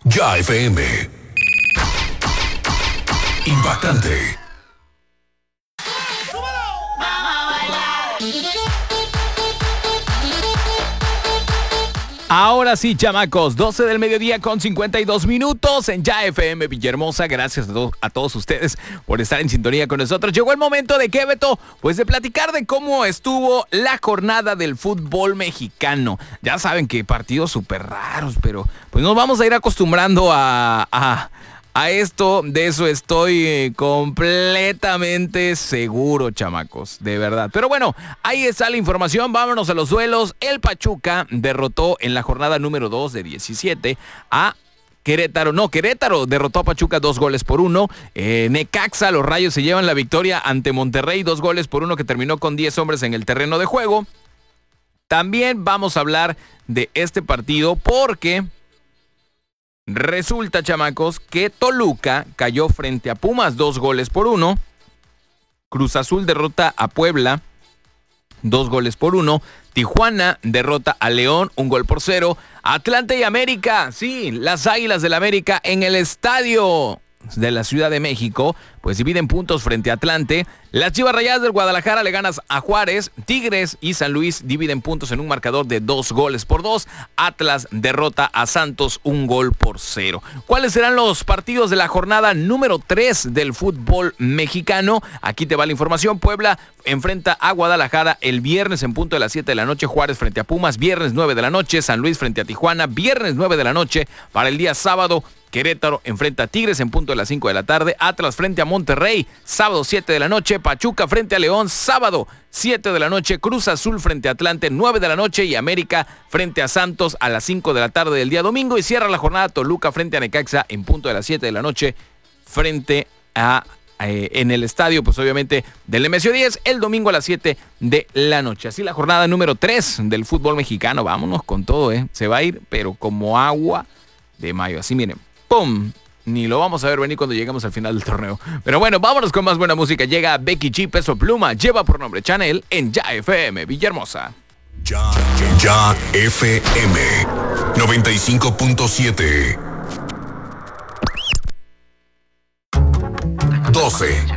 Ya FM. Impactante. Ahora sí, chamacos, 12 del mediodía con 52 minutos en Ya FM Villahermosa. Gracias a todos ustedes por estar en sintonía con nosotros. Llegó el momento de qué, Beto, pues de platicar de cómo estuvo la jornada del fútbol mexicano. Ya saben que partidos súper raros, pero pues nos vamos a ir acostumbrando a esto. De eso estoy completamente seguro, chamacos, de verdad. Pero bueno, ahí está la información. Vámonos a los duelos. El Pachuca derrotó en la jornada número 2 de 17 a Querétaro. No, Querétaro derrotó a Pachuca 2-1. Necaxa, los Rayos se llevan la victoria ante Monterrey 2-1, que terminó con 10 hombres en el terreno de juego. También vamos a hablar de este partido porque resulta, chamacos, que Toluca cayó frente a Pumas 2-1. Cruz Azul derrota a Puebla 2-1. Tijuana derrota a León 1-0. Atlante y América, sí, las Águilas del América en el estadio de la Ciudad de México, pues dividen puntos frente a Atlante. Las Chivas Rayadas del Guadalajara le ganan a Juárez. Tigres y San Luis dividen puntos en un marcador de 2-2. Atlas derrota a Santos 1-0. ¿Cuáles serán los partidos de la jornada número 3 del fútbol mexicano? Aquí te va la información. Puebla enfrenta a Guadalajara el viernes en punto de las 7 de la noche. Juárez frente a Pumas, viernes 9 de la noche. San Luis frente a Tijuana, viernes 9 de la noche. Para el día sábado, Querétaro enfrenta a Tigres en punto de las 5 de la tarde. Atlas frente a Monterrey, sábado 7 de la noche. Pachuca frente a León, sábado 7 de la noche. Cruz Azul frente a Atlante, 9 de la noche. Y América frente a Santos a las 5 de la tarde del día domingo. Y cierra la jornada Toluca frente a Necaxa en punto de las 7 de la noche frente a en el estadio, pues obviamente del MSO 10, el domingo a las 7 de la noche. Así la jornada número 3 del fútbol mexicano. Vámonos con todo, se va a ir, pero como agua de mayo. Así miren, ¡pum! Ni lo vamos a ver venir cuando lleguemos al final del torneo. Pero bueno, vámonos con más buena música. Llega Becky G, Peso Pluma, lleva por nombre Chanel en Ya FM Villahermosa. Ya FM 95.7. 12.